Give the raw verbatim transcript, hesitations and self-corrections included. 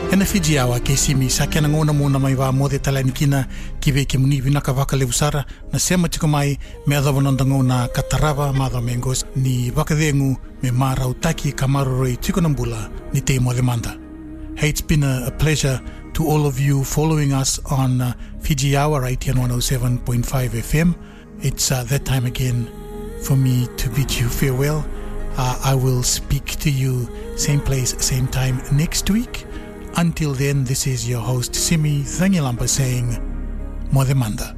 Ena Fiji awa ke simi sake na ngona mona mai wa mode talani kina kive ke muni vina ka waka leusara na sema tiko mai me adhavonanda ngona katarava madha mengos ni wakadengu me mara utaki kamaroroi tiko nambula ni te mo demanda. Hey, it's been a, a pleasure to all of you following us on uh, Fiji Hour right here on one oh seven point five F M. It's uh, that time again for me to bid you farewell. Uh, I will speak to you same place, same time next week. Until then, this is your host Simi Thangilamba saying, Mo demanda.